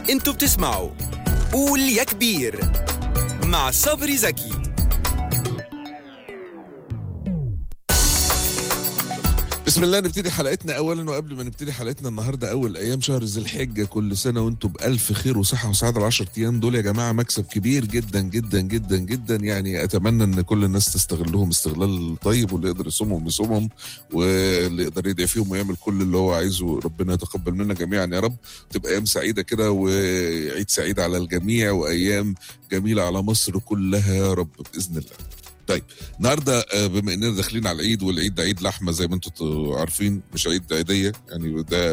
انتوا بتسمعوا قول يا كبير مع صبري زكي. بسم الله. نبتدي حلقتنا اولا، وقبل ما نبتدي حلقتنا النهارده اول ايام شهر ذي الحجه، كل سنه وانتم بالف خير وصحه وسعاده. ال10 ايام دول يا جماعه مكسب كبير جدا جدا جدا جدا، يعني اتمنى ان كل الناس تستغلهم استغلال طيب، واللي يقدر يصومهم يصومهم، واللي يقدر يدعي فيهم ويعمل كل اللي هو عايزه. ربنا يتقبل منا جميعا يا رب. تبقى ايام سعيده كده، وعيد سعيد على الجميع، وايام جميله على مصر كلها يا رب باذن الله. طيب النهارده بما اننا داخلين على العيد، والعيد ده عيد لحمه زي ما انتم عارفين، مش عيد عيديه، يعني ده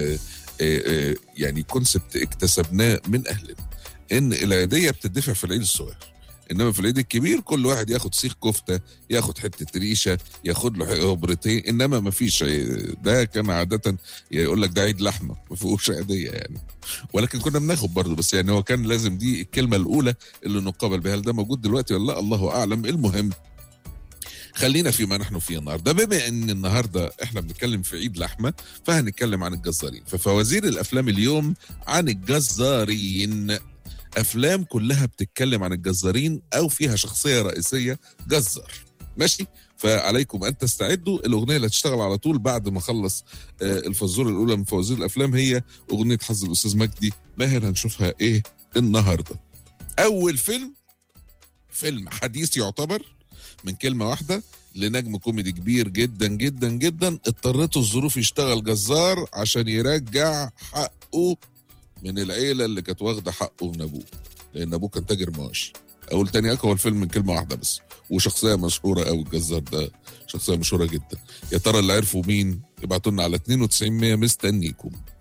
يعني كونسبت اكتسبناه من اهلنا، ان العيديه بتدفع في العيد الصغير، انما في العيد الكبير كل واحد ياخد سيخ كفته، ياخد حته ريشه، ياخد له هبرتين، انما ما فيش. ده كان عاده يقول لك ده عيد لحمه ما فيهوش عيديه يعني، ولكن كنا بناخد برضه، بس يعني هو كان لازم دي الكلمه الاولى اللي نقابل بها. هل ده موجود دلوقتي ولا لا؟ الله اعلم. المهم خلينا فيما نحن فيه النهارده. بما ان النهارده احنا بنتكلم في عيد لحمه، فهنتكلم عن الجزارين. ففوازير الافلام اليوم عن الجزارين. افلام كلها بتتكلم عن الجزارين او فيها شخصيه رئيسيه جزار، ماشي؟ فعليكم ان تستعدوا. الاغنيه اللي هتشتغل على طول بعد ما اخلص الفزوره الاولى من فوازير الافلام هي اغنيه حظ الاستاذ مجدي ماهر. هنشوفها ايه النهارده. اول فيلم حديث يعتبر من كلمه واحده لنجم كوميدي كبير جدا جدا جدا، اضطرته الظروف يشتغل جزار عشان يرجع حقه من العيله اللي كانت واخده حقه من ابوه، لان ابوه كان تاجر مواشي. اقول تاني هو الفيلم من كلمه واحده بس، وشخصيه مشهوره قوي. الجزار ده شخصيه مشهوره جدا. يا ترى اللي عرفوا مين؟ ابعتوا لنا على 92 100. مستنيكم.